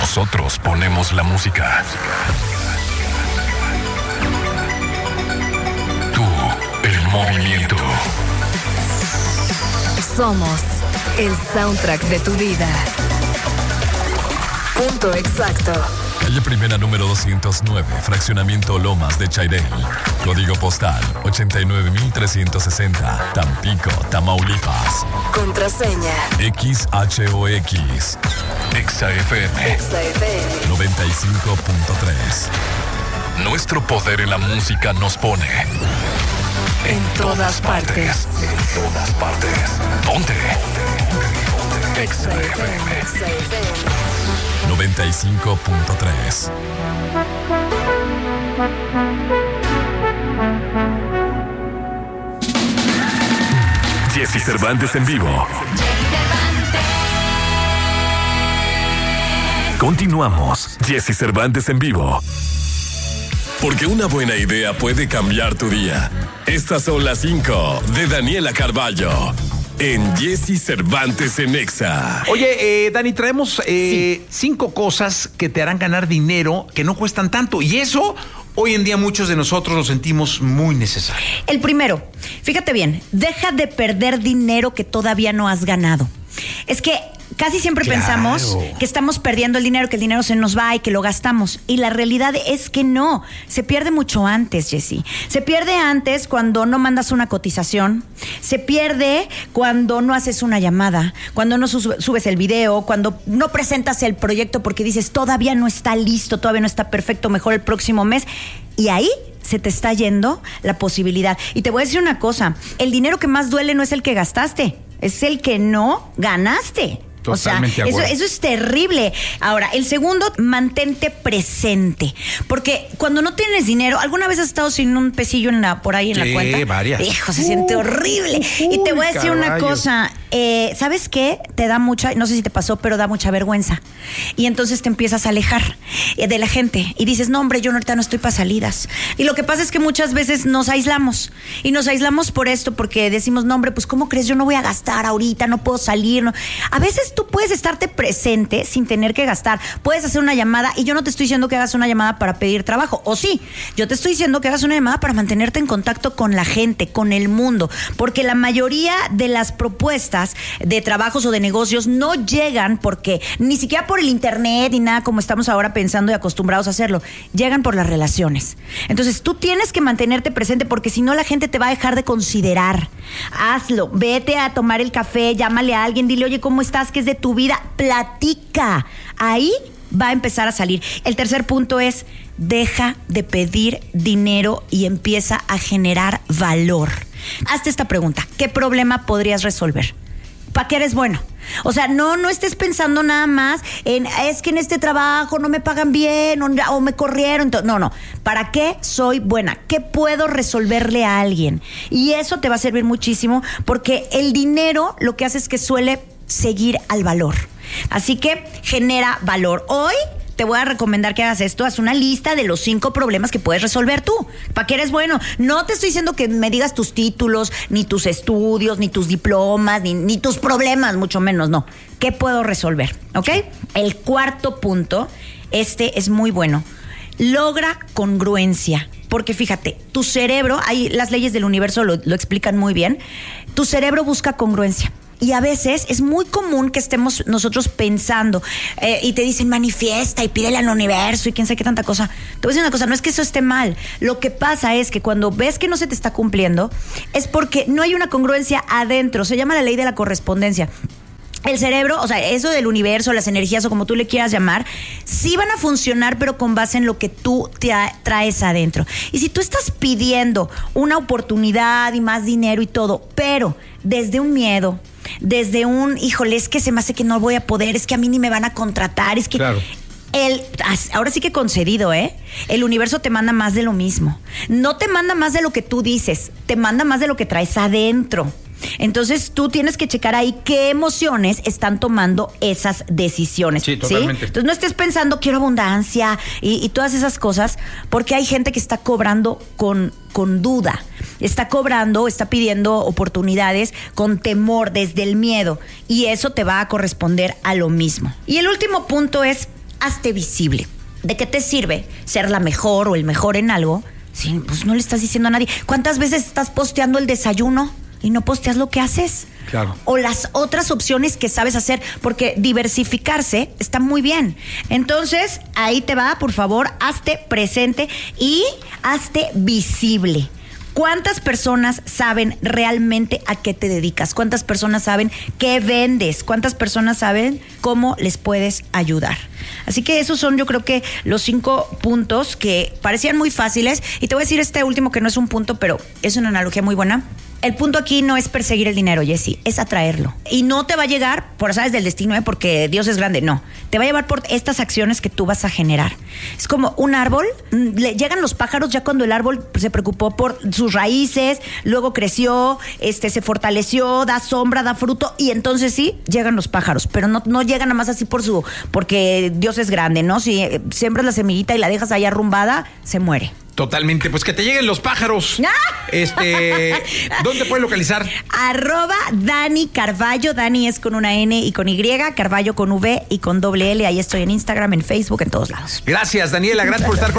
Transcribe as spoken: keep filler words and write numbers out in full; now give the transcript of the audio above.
Nosotros ponemos la música. Tú, el movimiento. Somos el soundtrack de tu vida. Punto exacto. Calle Primera número doscientos nueve, Fraccionamiento Lomas de Chairel. Código postal ochenta y nueve mil trescientos sesenta, Tampico, Tamaulipas. Contraseña X H O X. Exa F M. Exa F M noventa y cinco punto tres. Nuestro poder en la música nos pone en todas partes. En todas partes. Ponte. Exa F M noventa y cinco punto tres. Jessy Cervantes en vivo. Continuamos. Jessy Cervantes en vivo. Porque una buena idea puede cambiar tu día. Estas son las cinco de Daniela Carballo. En Jessy Cervantes en Exa. Oye, eh, Dani, traemos eh, sí. cinco cosas que te harán ganar dinero que no cuestan tanto. Y eso, hoy en día muchos de nosotros lo sentimos muy necesario. El primero, fíjate bien, deja de perder dinero que todavía no has ganado. Es que casi siempre claro. pensamos que estamos perdiendo el dinero, que el dinero se nos va y que lo gastamos. Y la realidad es que no. Se pierde mucho antes, Jessy. Se pierde antes cuando no mandas una cotización. Se pierde cuando no haces una llamada, cuando no subes el video, cuando no presentas el proyecto porque dices todavía no está listo, todavía no está perfecto, mejor el próximo mes. Y ahí se te está yendo la posibilidad. Y te voy a decir una cosa, el dinero que más duele no es el que gastaste, es el que no ganaste. Totalmente. O sea, eso, eso es terrible. Ahora, el segundo, mantente presente. Porque cuando no tienes dinero, ¿alguna vez has estado sin un pesillo en la, por ahí en sí, la cuenta? varias. Hijo, se uh, siente horrible. Uh, y te voy a decir caballo. una cosa. Eh, ¿Sabes qué? Te da mucha, no sé si te pasó, pero da mucha vergüenza. Y entonces te empiezas a alejar eh, de la gente. Y dices, no, hombre, yo ahorita no estoy para salidas. Y lo que pasa es que muchas veces nos aislamos. Y nos aislamos por esto, porque decimos, no, hombre, pues ¿cómo crees? Yo no voy a gastar ahorita, no puedo salir. No. A veces tú puedes estarte presente sin tener que gastar. Puedes hacer una llamada y yo no te estoy diciendo que hagas una llamada para pedir trabajo. O sí, yo te estoy diciendo que hagas una llamada para mantenerte en contacto con la gente, con el mundo. Porque la mayoría de las propuestas de trabajos o de negocios no llegan porque ni siquiera por el internet ni nada como estamos ahora pensando y acostumbrados a hacerlo. Llegan por las relaciones. Entonces tú tienes que mantenerte presente porque si no la gente te va a dejar de considerar. Hazlo. Vete a tomar el café, llámale a alguien, dile, oye, ¿cómo estás? ¿Qué es de tu vida? Platica. Ahí va a empezar a salir. El tercer punto es, deja de pedir dinero y empieza a generar valor. Hazte esta pregunta. ¿Qué problema podrías resolver? ¿Para qué eres bueno? O sea, no, no estés pensando nada más en, es que en este trabajo no me pagan bien o, o me corrieron. No, no. ¿Para qué soy buena? ¿Qué puedo resolverle a alguien? Y eso te va a servir muchísimo porque el dinero lo que hace es que suele seguir al valor. Así que genera valor. Hoy te voy a recomendar que hagas esto, haz una lista de los cinco problemas que puedes resolver tú. ¿Para qué eres bueno? No te estoy diciendo que me digas tus títulos, ni tus estudios, ni tus diplomas, ni, ni tus problemas, mucho menos, no. ¿Qué puedo resolver? ¿Ok? El cuarto punto, este es muy bueno. Logra congruencia. Porque fíjate, tu cerebro, ahí las leyes del universo lo, lo explican muy bien, tu cerebro busca congruencia. Y a veces es muy común que estemos nosotros pensando eh, y te dicen manifiesta y pídele al universo y quién sabe qué tanta cosa. Te voy a decir una cosa, no es que eso esté mal. Lo que pasa es que cuando ves que no se te está cumpliendo es porque no hay una congruencia adentro. Se llama la ley de la correspondencia. El cerebro, o sea, eso del universo, las energías o como tú le quieras llamar, sí van a funcionar, pero con base en lo que tú te traes adentro. Y si tú estás pidiendo una oportunidad y más dinero y todo, pero desde un miedo, desde un, híjole, es que se me hace que no voy a poder, es que a mí ni me van a contratar, es que... Claro. El, ahora sí que concedido, ¿eh? El universo te manda más de lo mismo. No te manda más de lo que tú dices, te manda más de lo que traes adentro. Entonces tú tienes que checar ahí qué emociones están tomando esas decisiones. Sí, totalmente. ¿Sí? Entonces no estés pensando quiero abundancia y, y todas esas cosas, porque hay gente que está cobrando con, con duda, está cobrando, está pidiendo oportunidades con temor, desde el miedo, y eso te va a corresponder a lo mismo. Y el último punto es hazte visible. ¿De qué te sirve ser la mejor o el mejor en algo? Sí, pues no le estás diciendo a nadie. ¿Cuántas veces estás posteando el desayuno y no posteas lo que haces? Claro. O las otras opciones que sabes hacer, porque diversificarse está muy bien. Entonces, ahí te va, por favor, hazte presente y hazte visible. ¿Cuántas personas saben realmente a qué te dedicas? ¿Cuántas personas saben qué vendes? ¿Cuántas personas saben cómo les puedes ayudar? Así que esos son, yo creo que los cinco puntos que parecían muy fáciles. Y te voy a decir este último que no es un punto, pero es una analogía muy buena. El punto aquí no es perseguir el dinero, Jessy, es atraerlo. Y no te va a llegar por azares del destino, ¿eh? Porque Dios es grande, no. Te va a llevar por estas acciones que tú vas a generar. Es como un árbol, le llegan los pájaros ya cuando el árbol se preocupó por sus raíces, luego creció, este, se fortaleció, da sombra, da fruto, y entonces sí, llegan los pájaros. Pero no, no llegan nada más así por su, porque Dios es grande, ¿no? Si siembras la semillita y la dejas ahí arrumbada, se muere. Totalmente, pues que te lleguen los pájaros. Este, ¿dónde puedes localizar? Arroba Dani Carballo. Dani es con una N y con Y, Carballo con V y con doble L. Ahí estoy en Instagram, en Facebook, en todos lados. Gracias, Daniela, gracias por estar con